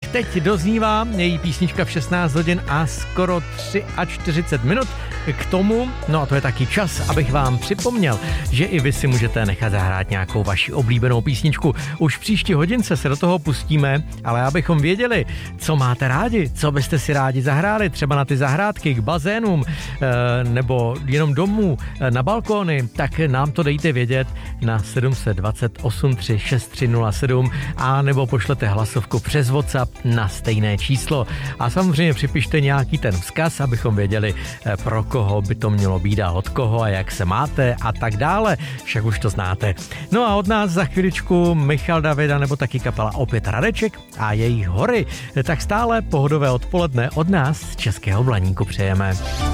teď doznívá její písnička v 16 hodin a skoro 43 minut. K tomu, no a to je taky čas, abych vám připomněl, že i vy si můžete nechat zahrát nějakou vaši oblíbenou písničku. Už příští hodince se do toho pustíme, ale abychom věděli, co máte rádi, co byste si rádi zahráli, třeba na ty zahrádky, k bazénům, nebo jenom domů, na balkóny, tak nám to dejte vědět na 728 36307 a nebo pošlete hlasovku přes WhatsApp na stejné číslo. A samozřejmě připište nějaký ten vzkaz, abychom věděli, pro koho by to mělo být a od koho a jak se máte a tak dále. Však už to znáte. No a od nás za chviličku Michal Davida nebo taky kapela Opět Radeček a jejich Hory. Tak stále pohodové odpoledne od nás z Českého Blaníku přejeme.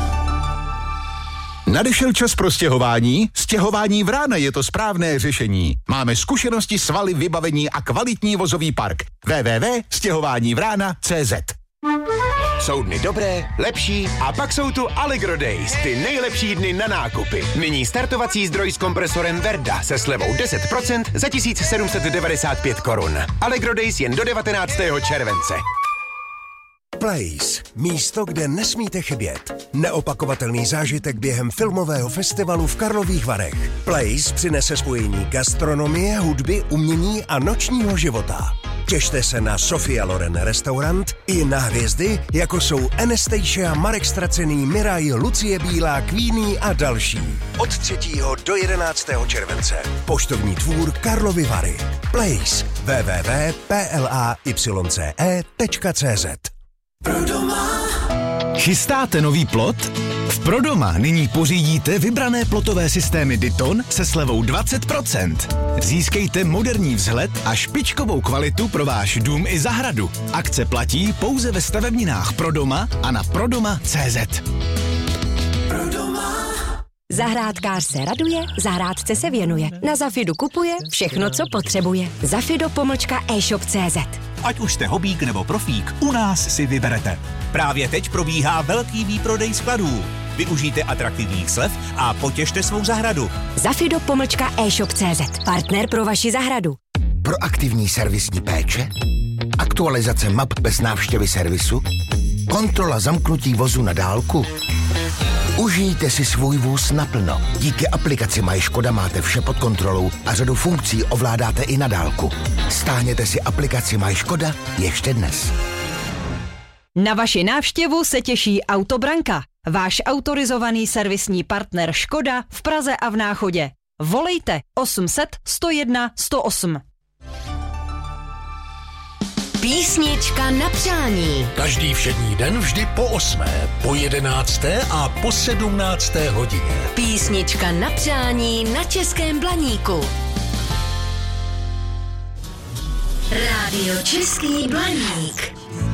Nadešel čas pro stěhování? Stěhování Vrána je to správné řešení. Máme zkušenosti, svaly, vybavení a kvalitní vozový park. www.stěhovánivrána.cz. Jsou dny dobré, lepší a pak jsou tu Allegro Days, ty nejlepší dny na nákupy. Nyní startovací zdroj s kompresorem Verda se slevou 10% za 1795 korun. Allegro Days jen do 19. července. Place. Místo, kde nesmíte chybět. Neopakovatelný zážitek během filmového festivalu v Karlových Varech. Place přinese spojení gastronomie, hudby, umění a nočního života. Těšte se na Sofia Loren restaurant i na hvězdy, jako jsou Anastasia, Marek Stracený, Miraj, Lucie Bílá, Queenie a další. Od 3. do 11. července. Poštovní dvůr Karlovy Vary. Place. www.playce.cz. Chystáte nový plot? V Prodoma nyní pořídíte vybrané plotové systémy Dyton se slevou 20%. Získejte moderní vzhled a špičkovou kvalitu pro váš dům i zahradu. Akce platí pouze ve stavebninách Prodoma a na prodoma.cz. Zahrádkář se raduje, zahrádce se věnuje. Na Zafidu kupuje všechno, co potřebuje. Zafido-e-shop.cz. Ať už jste hobík nebo profík, u nás si vyberete. Právě teď probíhá velký výprodej skladů. Využijte atraktivních slev a potěšte svou zahradu. Zafido-e-shop.cz. Partner pro vaši zahradu. Proaktivní servisní péče, aktualizace map bez návštěvy servisu, kontrola zamknutí vozu na dálku. Užijte si svůj vůz naplno. Díky aplikaci MyŠkoda máte vše pod kontrolou a řadu funkcí ovládáte i na dálku. Stáhněte si aplikaci MyŠkoda ještě dnes. Na vaši návštěvu se těší Autobranka, váš autorizovaný servisní partner Škoda v Praze a v Náchodě. Volejte 800 101 108. Písnička na přání. Každý všední den vždy po 8., po 11. a po 17. hodině. Písnička na přání na Českém Blaníku. Rádio Český Blaník.